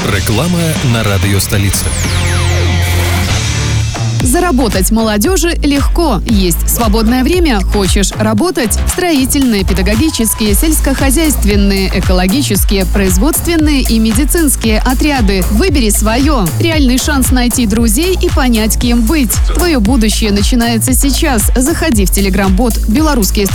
Реклама на радио «Столица». Заработать молодежи легко. Есть свободное время? Хочешь работать? Строительные, педагогические, сельскохозяйственные, экологические, производственные и медицинские отряды. Выбери свое. Реальный шанс найти друзей и понять, кем быть. Твое будущее начинается сейчас. Заходи в телеграм-бот «Белорусские